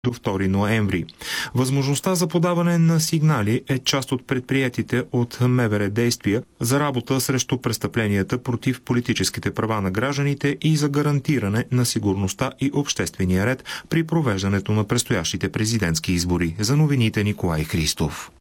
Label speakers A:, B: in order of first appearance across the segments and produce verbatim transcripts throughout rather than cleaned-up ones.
A: до втори ноември. Възможността за подаване на сигнали е част от предприетите от МВР действия за работа срещу престъпленията против политическите права на гражданите и за гарантиране на сигурността и обществения ред при провеждането на предстоящите президентски избори. За новините Николай Христов.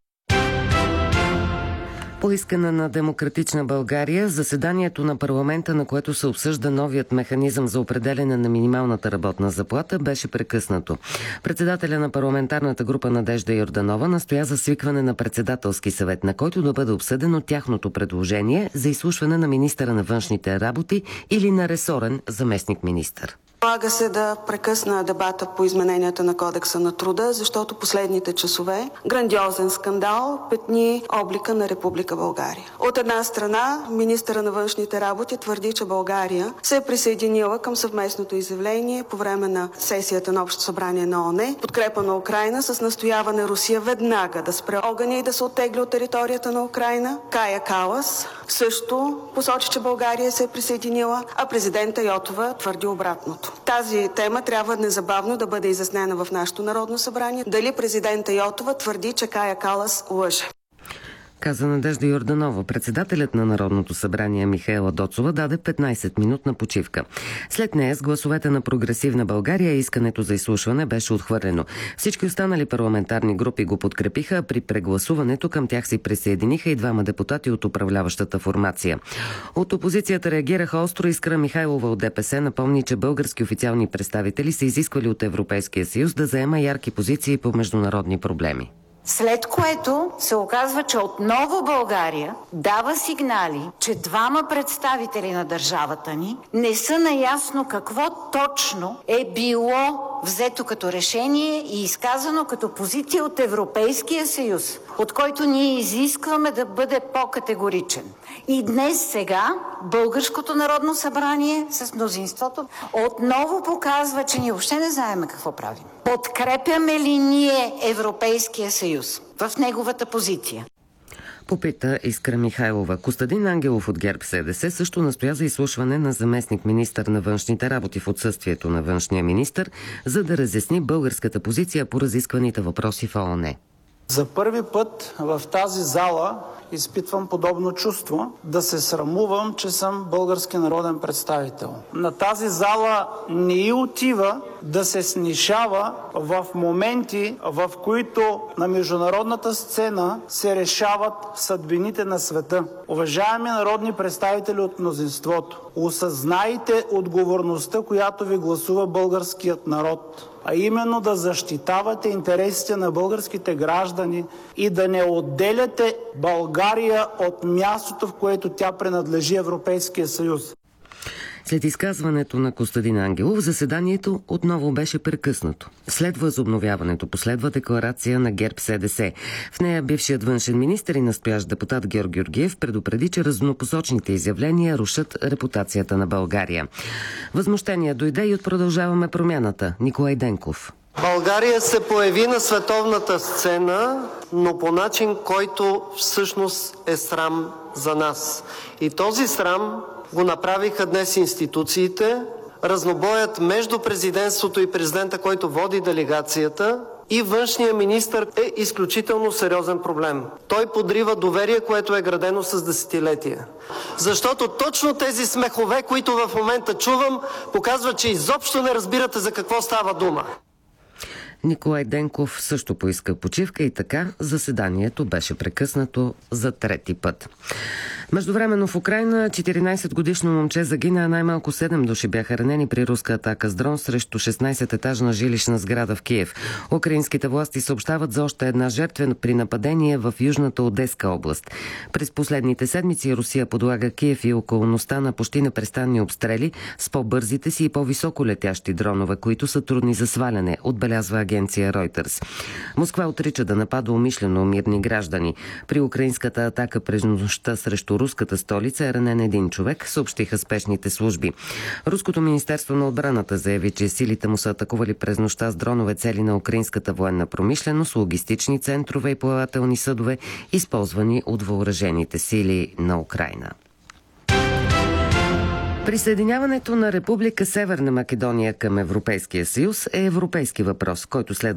B: По искане на Демократична България, заседанието на парламента, на което се обсъжда новият механизъм за определяне на минималната работна заплата, беше прекъснато. Председателя на парламентарната група Надежда Йорданова настоя за свикване на председателски съвет, на който да бъде обсъдено тяхното предложение за изслушване на министъра на външните работи или на ресорен заместник-министър.
C: Налага се да прекъсна дебата по измененията на Кодекса на труда, защото последните часове грандиозен скандал петни облика на Република България. От една страна, министъра на външните работи твърди, че България се е присъединила към съвместното изявление по време на сесията на Общото събрание на ООН, подкрепа на Украйна с настояване Русия веднага да спре огъня и да се оттегли от територията на Украйна. Кая Калас също посочи, че България се е присъединила, а президента Йотова твърди обратното. Тази тема трябва незабавно да бъде изяснена в нашето Народно събрание. Дали президента Йотова твърди, че Кая Калас лъже?
B: Каза Надежда Йорданова. Председателят на Народното събрание Михаела Доцова даде петнайсет-минутна почивка. След нея с гласовете на Прогресивна България искането за изслушване беше отхвърлено. Всички останали парламентарни групи го подкрепиха, а при прегласуването към тях се присъединиха и двама депутати от управляващата формация. От опозицията реагираха остро. Искра Михайлова от ДПС напомни, че български официални представители са изисквали от Европейския съюз да заема ярки позиции по международни проблеми.
D: След което се оказва, че отново България дава сигнали, че двама представители на държавата ни не са наясно какво точно е било взето като решение и изказано като позиция от Европейския съюз, от който ние изискваме да бъде по-категоричен. И днес сега Българското народно събрание с мнозинството отново показва, че ние въобще не знаем какво правим. Подкрепяме ли ние Европейския съюз в неговата позиция?
B: Попита Искра Михайлова. Костадин Ангелов от ГЕРБ-СДС също настоя за изслушване на заместник-министър на външните работи в отсъствието на външния министър, за да разясни българската позиция по разискваните въпроси в ООН.
E: За първи път в тази зала изпитвам подобно чувство, да се срамувам, че съм български народен представител. На тази зала не й отива да се снишава в моменти, в които на международната сцена се решават съдбините на света. Уважаеми народни представители от мнозинството, осъзнайте отговорността, която ви гласува българският народ, а именно да защитавате интересите на българските граждани и да не отделяте България от мястото, в което тя принадлежи Европейския съюз.
B: След изказването на Костадин Ангелов, заседанието отново беше прекъснато. След възобновяването последва декларация на ГЕРБ-СДС. В нея бившият външен министър и настоящ депутат Георг Георгиев предупреди, че разнопосочните изявления рушат репутацията на България. Възмущение дойде и от Продължаваме промяната. Николай Денков.
F: България се появи на световната сцена, но по начин, който всъщност е срам за нас. И този срам го направиха днес институциите. Разнобоят между президентството и президента, който води делегацията, и външния министър е изключително сериозен проблем. Той подрива доверие, което е градено с десетилетия. Защото точно тези смехове, които в момента чувам, показват, че изобщо не разбирате за какво става дума.
B: Николай Денков също поиска почивка и така заседанието беше прекъснато за трети път. Междувременно в Украйна четиринайсетгодишно момче загина, а най-малко седем души бяха ранени при руска атака с дрон срещу шестнайсететажна жилищна сграда в Киев. Украинските власти съобщават за още една жертва при нападение в южната Одеска област. През последните седмици Русия подлага Киев и околността на почти непрестанни обстрели с по-бързите си и по-високо летящи дронове, които са трудни за сваляне, отбелязва агенция Reuters. Москва отрича да напада умишлено мирни граждани. При украинската атака през нощта срещу руската столица е ранен един човек, съобщиха спешните служби. Руското министерство на отбраната заяви, че силите му са атакували през нощта с дронове цели на украинската военна промишленост, логистични центрове и плавателни съдове, използвани от въоръжените сили на Украйна. Присъединяването на Република Северна Македония към Европейския съюз е европейски въпрос, който следва